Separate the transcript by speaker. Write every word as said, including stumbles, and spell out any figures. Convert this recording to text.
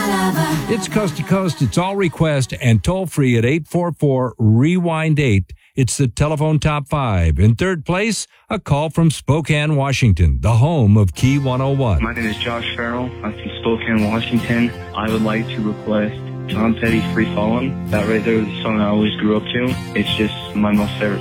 Speaker 1: It's Coast to Coast. It's all request and toll free at eight four four rewind eight. It's the telephone top five. In third place, a call from Spokane, Washington, the home of Key one oh one.
Speaker 2: My name is Josh Farrell. I'm from Spokane, Washington. I would like to request Tom Petty's Free Fallin'. That right there is the song I always grew up to. It's just my most favorite